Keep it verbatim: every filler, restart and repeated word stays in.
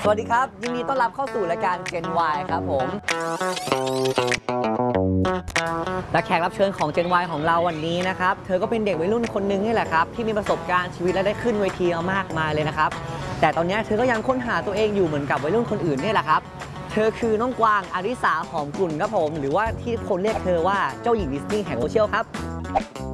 สวัสดีครับยินดีต้อนรับเข้าสู่รายการ Gen Y ครับผมและแขกรับเชิญของ Gen Y ของเราวันนี้นะครับเธอก็เป็นเด็กวัยรุ่นคนนึงนี่แหละครับที่มีประสบการณ์ชีวิตและได้ขึ้นเวทีมามากมายเลยนะครับแต่ตอนนี้เธอก็ยังค้นหาตัวเองอยู่เหมือนกับวัยรุ่นคนอื่นนี่แหละครับเธอคือน้องกวางอาริสาหอมกลุ่นครับผมหรือว่าที่คนเรียกเธอว่าเจ้าหญิงดิสนีย์แห่งโอเชียลครับ